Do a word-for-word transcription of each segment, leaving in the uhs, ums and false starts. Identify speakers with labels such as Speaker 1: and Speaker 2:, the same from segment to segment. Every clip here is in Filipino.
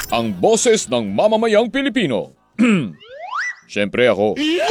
Speaker 1: ang boses ng mamamayang Pilipino. Siyempre ako.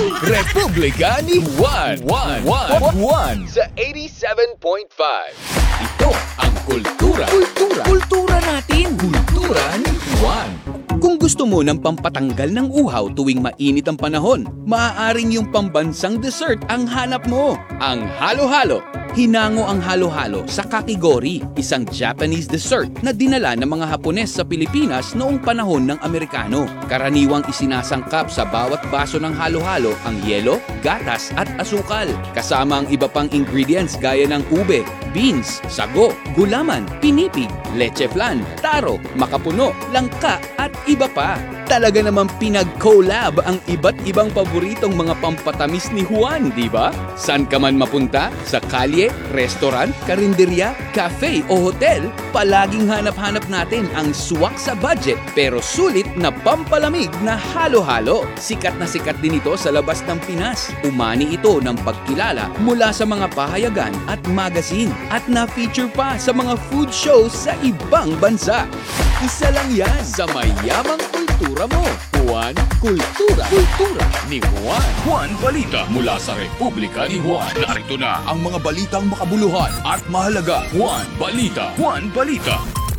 Speaker 2: Republika ni Juan. Juan. Juan. Juan.
Speaker 3: Sa eighty-seven point five.
Speaker 2: Ito ang kultura. Kultura. Kultura natin. Kultura ni Juan. Kung gusto mo ng pampatanggal ng uhaw tuwing mainit ang panahon, maaaring yung pambansang dessert ang hanap mo. Ang halo-halo. Hinango ang halo-halo sa kakigori, isang Japanese dessert na dinala ng mga Hapones sa Pilipinas noong panahon ng Amerikano. Karaniwang isinasangkap sa bawat baso ng halo-halo ang yelo, gatas at asukal. Kasama ang iba pang ingredients gaya ng ube, beans, sago, gulaman, pinipig, leche flan, taro, makapuno, langka at iba pa. Talaga namang pinag-collab ang iba't ibang paboritong mga pampatamis ni Juan, di ba? San ka man mapunta, sa kalye, restaurant, karinderya, cafe o hotel, palaging hanap-hanap natin ang swak sa budget pero sulit na pampalamig na halo-halo. Sikat na sikat din ito sa labas ng Pinas. Umani ito ng pagkilala mula sa mga pahayagan at magazine at na-feature pa sa mga food shows sa ibang bansa. Isa lang yan sa mayamang kultura mo. Juan Kultura. Kultura ni Juan.
Speaker 1: Juan Balita mula sa Republika ni Juan. Narito na ang mga balitang makabuluhan at mahalaga. Juan Balita. Juan Balita.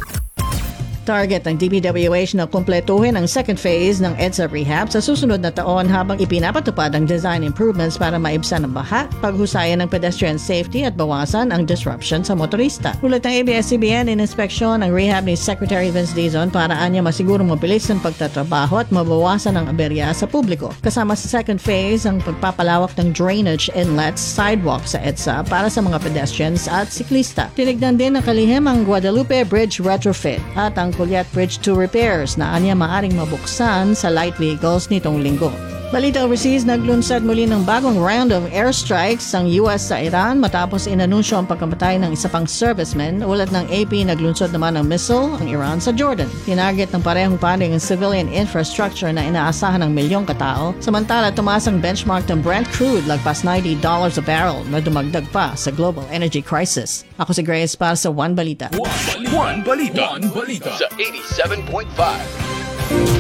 Speaker 4: Target ng D P W H na kumpletuhin ang second phase ng EDSA rehab sa susunod na taon habang ipinapatupad ang design improvements para maibsan ang baha, paghusayan ng pedestrian safety at bawasan ang disruption sa motorista. Ulat ng A B S C B N, in-inspeksyon ang rehab ni Secretary Vince Dizon para anya masigurong mabilis ang pagtatrabaho at mabawasan ang aberya sa publiko. Kasama sa second phase ang pagpapalawak ng drainage inlets, sidewalk sa EDSA para sa mga pedestrians at siklista. Tinignan din ng kalihim ang Guadalupe Bridge retrofit at ang Culiat Bridge two repairs na anya maaring mabuksan sa light vehicles nitong linggo. Balita overseas, naglunsad muli ng bagong round of airstrikes ang U S sa Iran matapos inanunsyo ang pagkamatay ng isa pang serviceman. Ulat ng A P, naglunsad naman ng missile ang Iran sa Jordan. Tinarget ng parehong panig ang civilian infrastructure na inaasahan ng milyong katao. Samantala, tumaas ang benchmark ng Brent crude lagpas ninety dollars a barrel na dumagdag pa sa global energy crisis. Ako si Grace para sa One Balita.
Speaker 1: Juan Balita. Juan Balita.
Speaker 3: Sa eighty-seven point five.